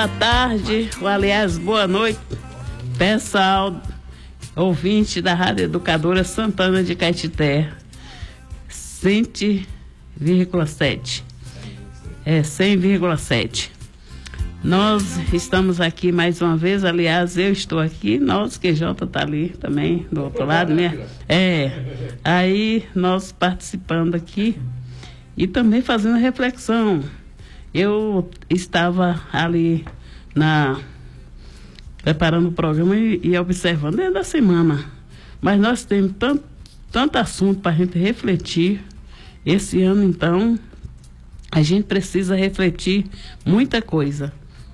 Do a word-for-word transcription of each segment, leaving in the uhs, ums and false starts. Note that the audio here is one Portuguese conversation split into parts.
boa tarde, ou aliás, boa noite, pessoal, ouvinte da Rádio Educadora Santana de Caetité, cem vírgula sete. É, cem vírgula sete. Nós estamos aqui mais uma vez, aliás, eu estou aqui, nós, que Jota está ali também, do outro lado, né? É, aí nós participando aqui e também fazendo reflexão. Eu estava ali na, preparando o programa e, e observando dentro da semana, mas nós temos tanto, tanto assunto para a gente refletir. Esse ano, então, a gente precisa refletir muita coisa.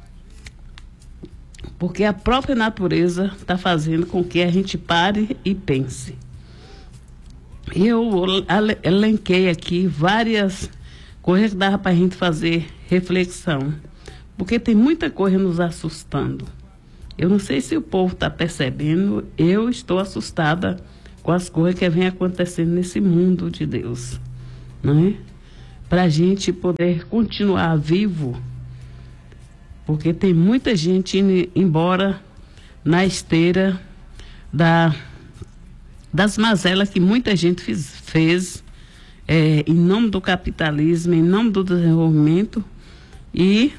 Porque a própria natureza está fazendo com que a gente pare e pense. Eu elenquei aqui várias coisas que dava para a gente fazer reflexão. Porque tem muita coisa nos assustando. Eu não sei se o povo está percebendo, eu estou assustada com as coisas que vem acontecendo nesse mundo de Deus. Não é? Para a gente poder continuar vivo. Porque tem muita gente indo embora na esteira da, das mazelas que muita gente fiz, fez é, em nome do capitalismo, em nome do desenvolvimento, e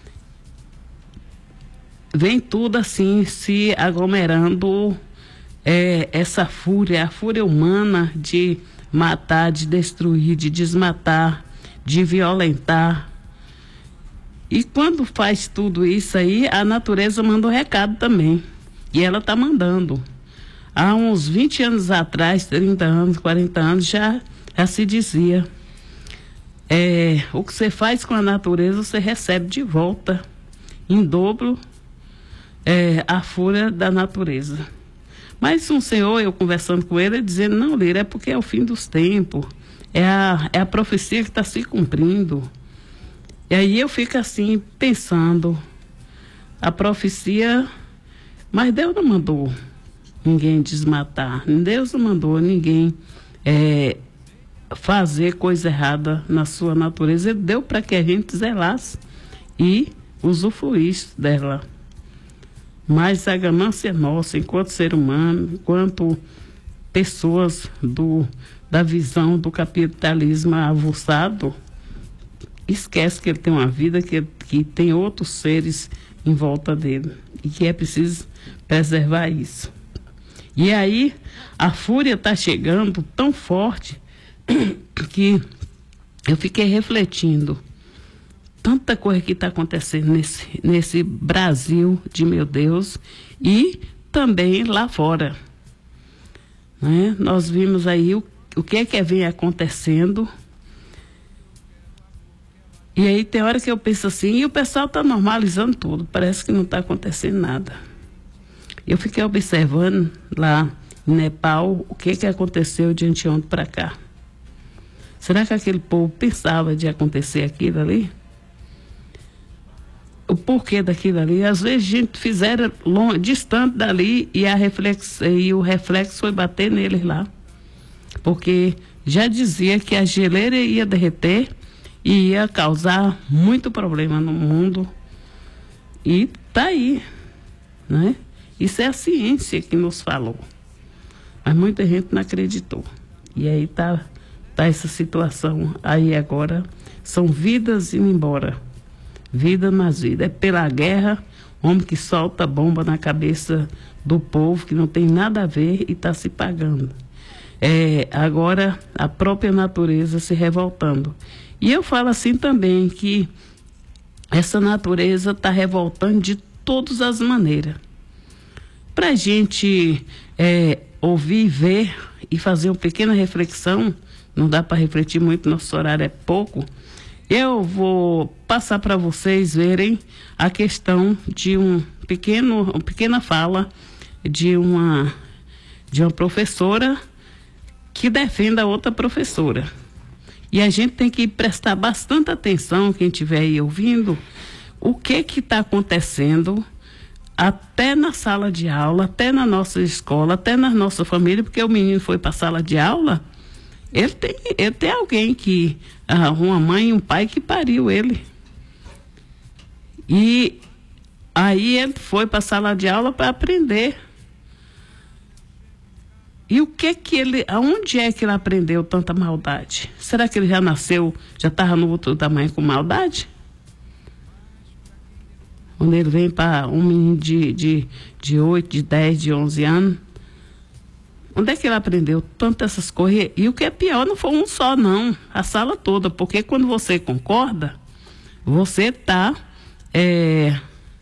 vem tudo assim se aglomerando, é, essa fúria, a fúria humana de matar, de destruir, de desmatar, de violentar. E quando faz tudo isso aí, a natureza manda um recado também. E ela está mandando. Há uns vinte anos atrás, trinta anos, quarenta anos, já, já se dizia. É, o que você faz com a natureza, você recebe de volta, em dobro, é, a fúria da natureza. Mas um senhor, eu conversando com ele, dizendo, não, Lira, é porque é o fim dos tempos. É a, é a profecia que está se cumprindo. E aí eu fico assim, pensando, a profecia, mas Deus não mandou ninguém desmatar, Deus não mandou ninguém é, fazer coisa errada na sua natureza, Ele deu para que a gente zelasse e usufruísse dela. Mas a ganância é nossa, enquanto ser humano, enquanto pessoas do, da visão do capitalismo avulsado, esquece que ele tem uma vida, que, que tem outros seres em volta dele e que é preciso preservar isso. E aí a fúria está chegando tão forte que eu fiquei refletindo tanta coisa que está acontecendo nesse, nesse Brasil de meu Deus e também lá fora, né? Nós vimos aí o, o que é que vem acontecendo. E aí tem hora que eu penso assim, e o pessoal está normalizando tudo, parece que não está acontecendo nada. Eu fiquei observando lá em Nepal o que, que aconteceu de anteontem para cá. Será que aquele povo pensava de acontecer aquilo ali? O porquê daquilo ali? Às vezes a gente fizeram longe, distante dali e, a reflexo, e o reflexo foi bater neles lá. Porque já dizia que a geleira ia derreter e ia causar muito problema no mundo. E tá aí, né? Isso é a ciência que nos falou. Mas muita gente não acreditou. E aí tá, tá essa situação aí agora. São vidas indo embora. Vida nas vidas. É pela guerra, homem que solta bomba na cabeça do povo, que não tem nada a ver e está se pagando. É, agora a própria natureza se revoltando. E eu falo assim também, que essa natureza está revoltando de todas as maneiras. Para a gente é, ouvir, ver e fazer uma pequena reflexão, não dá para refletir muito, nosso horário é pouco, eu vou passar para vocês verem a questão de um pequeno, uma pequena fala de uma, de uma professora que defende a outra professora. E a gente tem que prestar bastante atenção, quem estiver aí ouvindo, o que que está acontecendo até na sala de aula, até na nossa escola, até na nossa família, porque o menino foi para a sala de aula, ele tem, ele tem alguém que, uma mãe e um pai que pariu ele. E Aí ele foi para a sala de aula para aprender. E o que que ele, aonde é que ele aprendeu tanta maldade? Será que ele já nasceu, já estava no outro tamanho com maldade? Quando ele vem para um menino de, de, de oito, de dez, de onze anos, onde é que ele aprendeu tantas essas coisas? E o que é pior, não foi um só não, a sala toda, porque quando você concorda, você está, é,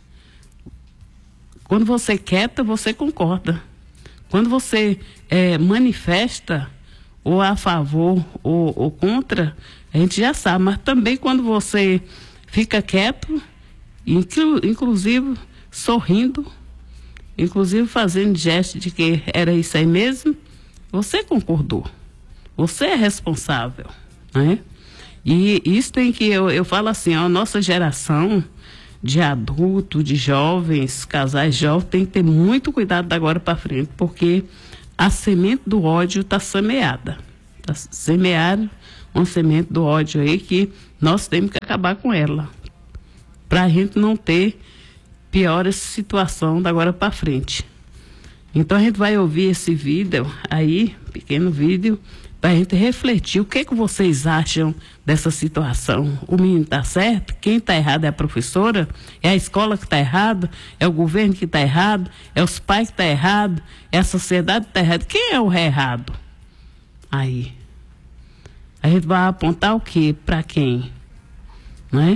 quando você quieta, você concorda. Quando você é, manifesta ou a favor ou, ou contra, a gente já sabe, mas também quando você fica quieto, inclu, inclusive sorrindo, inclusive fazendo gesto de que era isso aí mesmo, você concordou. Você é responsável, né? E isso tem que, eu, eu falo assim, a nossa geração de adultos, de jovens, casais jovens, tem que ter muito cuidado da agora para frente, porque a semente do ódio está semeada. Está semeada uma semente do ódio aí que nós temos que acabar com ela, para a gente não ter pior essa situação da agora para frente. Então a gente vai ouvir esse vídeo aí, pequeno vídeo, para a gente refletir o que que vocês acham dessa situação. O menino está certo? Quem está errado é a professora? É a escola que está errada? É o governo que está errado? É os pais que estão errados? É a sociedade que está errada? Quem é o errado? Aí, a gente vai apontar o quê? Para quem? Não é?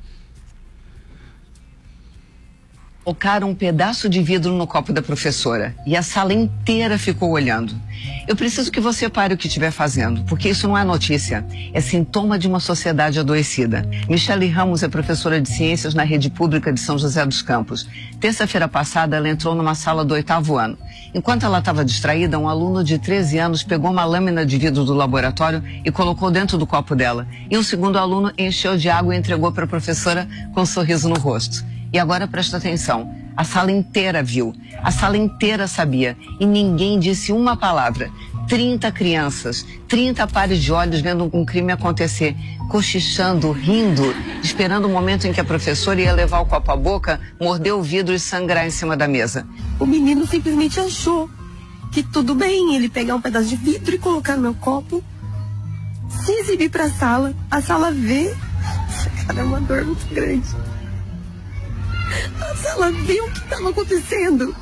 Colocaram um pedaço de vidro no copo da professora e a sala inteira ficou olhando. Eu preciso que você pare o que estiver fazendo, porque isso não é notícia, é sintoma de uma sociedade adoecida. Michele Ramos é professora de ciências na rede pública de São José dos Campos. Terça-feira passada, ela entrou numa sala do oitavo ano. Enquanto ela estava distraída, um aluno de treze anos pegou uma lâmina de vidro do laboratório e colocou dentro do copo dela. E um segundo aluno encheu de água e entregou para a professora com um sorriso no rosto. E agora presta atenção, a sala inteira viu, a sala inteira sabia e ninguém disse uma palavra. trinta crianças, trinta pares de olhos vendo um crime acontecer, cochichando, rindo, esperando o momento em que a professora ia levar o copo à boca, morder o vidro e sangrar em cima da mesa. O menino simplesmente achou que tudo bem ele pegar um pedaço de vidro e colocar no meu copo, se exibir para a sala, a sala vê, cara, é uma dor muito grande. A sala viu o que estava acontecendo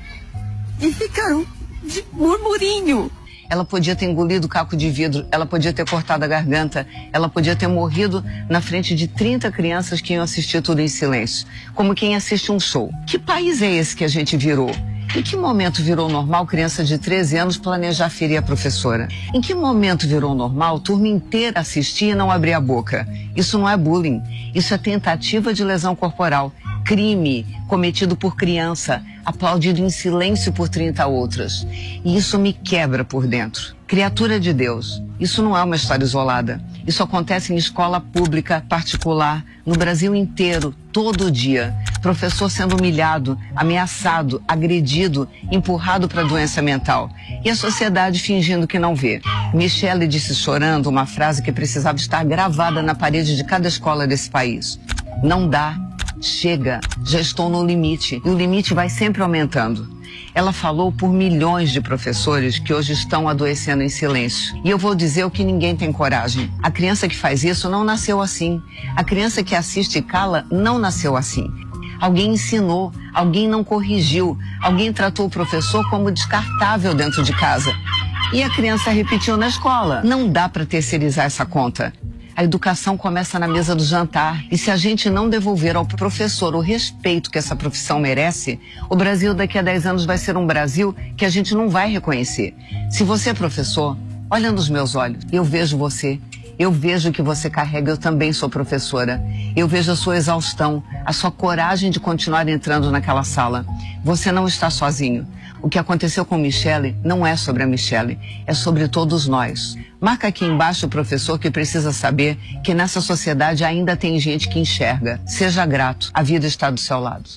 e ficaram de murmurinho. Ela podia ter engolido o caco de vidro, ela podia ter cortado a garganta, ela podia ter morrido na frente de trinta crianças que iam assistir tudo em silêncio, como quem assiste um show. Que país é esse que a gente virou? Em que momento virou normal criança de treze anos planejar ferir a professora? Em que momento virou normal turma inteira assistir e não abrir a boca? Isso não é bullying, isso é tentativa de lesão corporal. Crime cometido por criança, aplaudido em silêncio por trinta outras. E isso me quebra por dentro. Criatura de Deus, isso não é uma história isolada. Isso acontece em escola pública, particular, no Brasil inteiro, todo dia. Professor sendo humilhado, ameaçado, agredido, empurrado para a doença mental. E a sociedade fingindo que não vê. Michele disse chorando uma frase que precisava estar gravada na parede de cada escola desse país. Não dá. Chega, já estou no limite e o limite vai sempre aumentando. Ela falou por milhões de professores que hoje estão adoecendo em silêncio. E eu vou dizer o que ninguém tem coragem. A criança que faz isso não nasceu assim. A criança que assiste e cala não nasceu assim. Alguém ensinou, alguém não corrigiu, alguém tratou o professor como descartável dentro de casa. E a criança repetiu na escola. Não dá para terceirizar essa conta. A educação começa na mesa do jantar. E se a gente não devolver ao professor o respeito que essa profissão merece, o Brasil daqui a dez anos vai ser um Brasil que a gente não vai reconhecer. Se você é professor, olha nos meus olhos, eu vejo você. Eu vejo que você carrega, eu também sou professora. Eu vejo a sua exaustão, a sua coragem de continuar entrando naquela sala. Você não está sozinho. O que aconteceu com Michele não é sobre a Michele, é sobre todos nós. Marca aqui embaixo o professor que precisa saber que nessa sociedade ainda tem gente que enxerga. Seja grato, a vida está do seu lado.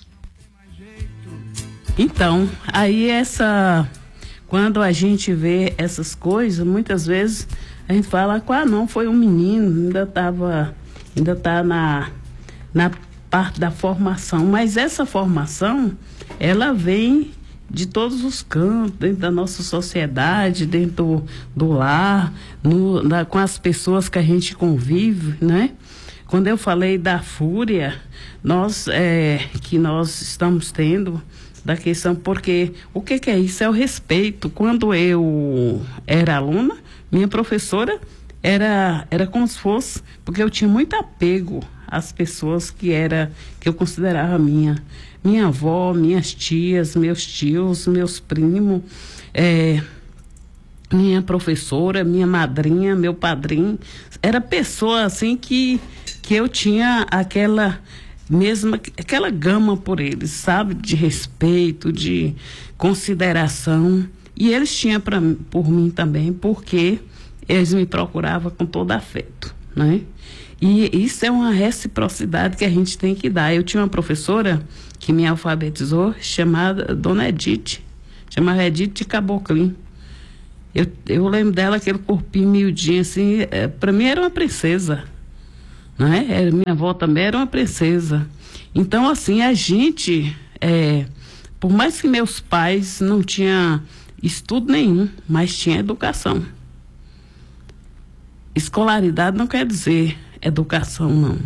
Então, aí essa... Quando a gente vê essas coisas, muitas vezes a gente fala, ah, não, foi um menino, ainda estava, ainda tá na, na parte da formação, mas essa formação, ela vem de todos os cantos, dentro da nossa sociedade, dentro do, do lar, no, da, com as pessoas que a gente convive, né? Quando eu falei da fúria, nós, é, que nós estamos tendo, da questão, porque o que, que é isso? É o respeito. Quando eu era aluna, minha professora era, era como se fosse, porque eu tinha muito apego às pessoas que, era, que eu considerava minha. Minha avó, minhas tias, meus tios, meus primos, é, minha professora, minha madrinha, meu padrinho. Era pessoa assim que, que eu tinha aquela mesma, aquela gama por eles, sabe? De respeito, de consideração. E eles tinham pra, por mim também, porque eles me procuravam com todo afeto, né? E isso é uma reciprocidade que a gente tem que dar. Eu tinha uma professora que me alfabetizou, chamada Dona Edith, chamava Edith de Caboclim. Eu, eu lembro dela, aquele corpinho miudinho, assim, é, para mim era uma princesa, né? Era, minha avó também era uma princesa. Então, assim, a gente, é, por mais que meus pais não tinham estudo nenhum, mas tinha educação. Escolaridade não quer dizer educação, não.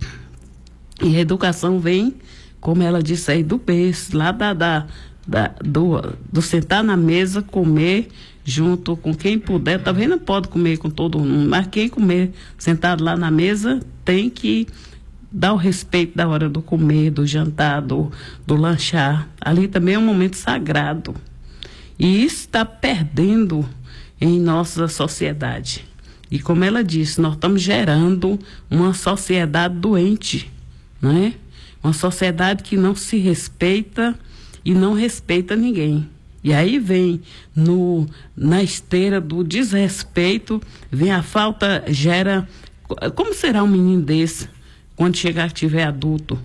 E a educação vem, como ela disse aí, do berço, lá da, da, da, do, do sentar na mesa, comer junto com quem puder. Talvez não pode comer com todo mundo, mas quem comer sentado lá na mesa tem que dar o respeito da hora do comer, do jantar, do, do lanchar. Ali também é um momento sagrado. E isso está perdendo em nossa sociedade. E como ela disse, nós estamos gerando uma sociedade doente, né? Uma sociedade que não se respeita e não respeita ninguém. E aí vem no, na esteira do desrespeito, vem a falta, gera... Como será um menino desse quando chegar a tiver adulto?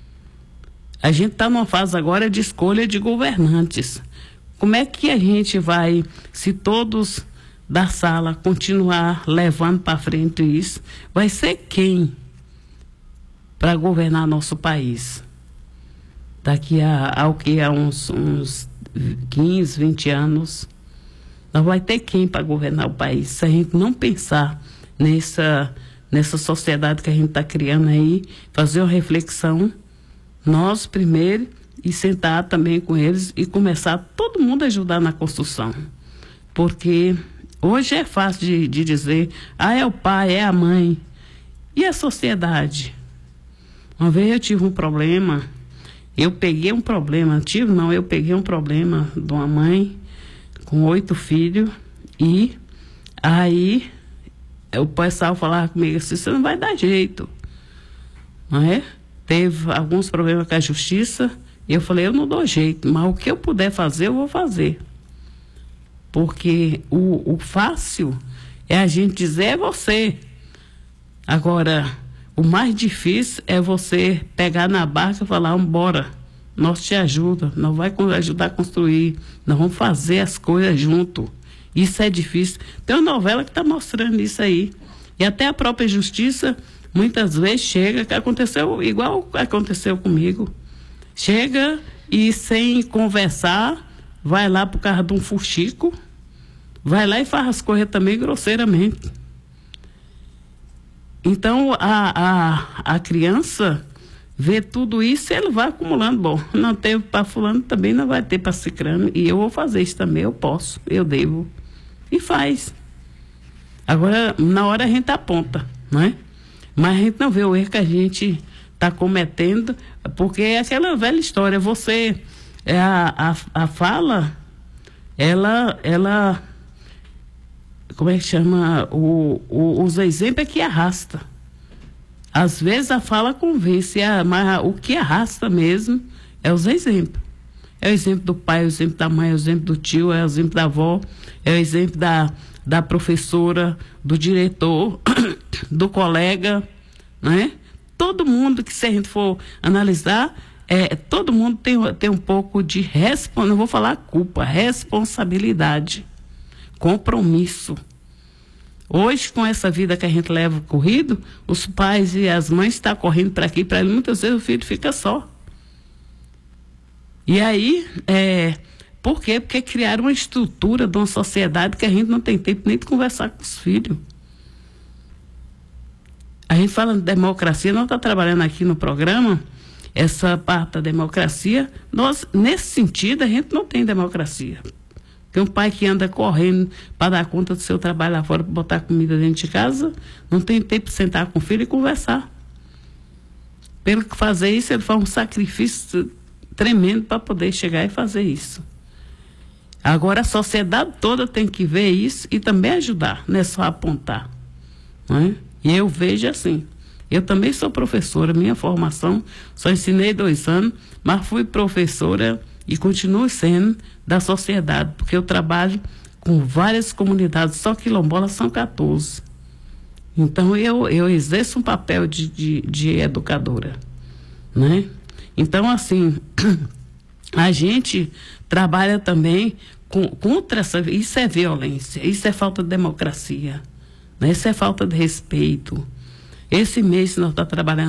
A gente está numa fase agora de escolha de governantes. Como é que a gente vai, se todos da sala continuar levando para frente isso, vai ser quem para governar nosso país? Daqui a, ao que a uns, uns quinze, vinte anos, não vai ter quem para governar o país, se a gente não pensar nessa, nessa sociedade que a gente está criando aí, fazer uma reflexão, nós primeiro, e sentar também com eles e começar todo mundo a ajudar na construção. Porque hoje é fácil de, de dizer, ah, é o pai, é a mãe. E a sociedade? Uma vez eu tive um problema, eu peguei um problema, tive não, eu peguei um problema de uma mãe com oito filhos e aí o pessoal falava comigo assim, você não vai dar jeito, não é? Teve alguns problemas com a justiça, eu falei, eu não dou jeito, mas o que eu puder fazer, eu vou fazer. Porque o, o fácil é a gente dizer, é você. Agora, o mais difícil é você pegar na barca e falar, bora, nós te ajuda, nós vai ajudar a construir, nós vamos fazer as coisas junto. Isso é difícil. Tem uma novela que está mostrando isso aí. E até a própria justiça, muitas vezes, chega, que aconteceu igual aconteceu comigo. Chega e sem conversar, vai lá por causa de um fuxico, vai lá e faz as coisas também grosseiramente. Então, a, a, a criança vê tudo isso e ele vai acumulando. Bom, não teve para fulano, também não vai ter para cicrano. E eu vou fazer isso também, eu posso, eu devo. E faz. Agora, na hora a gente aponta, não é? Mas a gente não vê o erro que a gente está cometendo, porque é aquela velha história, você, é a, a, a fala, ela, ela, como é que chama, o, o, os exemplos é que arrasta. Às vezes a fala convence, mas o que arrasta mesmo é os exemplos. É o exemplo do pai, é o exemplo da mãe, é o exemplo do tio, é o exemplo da avó, é o exemplo da, da professora, do diretor, do colega, né? Todo mundo que, se a gente for analisar, é, todo mundo tem, tem um pouco de responsabilidade, não vou falar culpa, responsabilidade, compromisso. Hoje, com essa vida que a gente leva corrido, os pais e as mães estão correndo para aqui, para ali, muitas vezes o filho fica só. E aí, é, por quê? Porque criaram uma estrutura de uma sociedade que a gente não tem tempo nem de conversar com os filhos. A gente fala de democracia, nós estamos trabalhando aqui no programa, essa parte da democracia, nós, nesse sentido, a gente não tem democracia. Tem um pai que anda correndo para dar conta do seu trabalho lá fora, para botar comida dentro de casa, não tem tempo de sentar com o filho e conversar. Pelo que fazer isso, ele faz um sacrifício tremendo para poder chegar e fazer isso. Agora a sociedade toda tem que ver isso e também ajudar, não é só apontar. Não é? E eu vejo assim, eu também sou professora, minha formação, só ensinei dois anos, mas fui professora e continuo sendo da sociedade, porque eu trabalho com várias comunidades, só quilombolas são quatorze. Então eu, eu exerço um papel de, de, de educadora, né? Então, assim, a gente trabalha também com, contra essa... Isso é violência, isso é falta de democracia, né? Isso é falta de respeito. Esse mês nós estamos trabalhando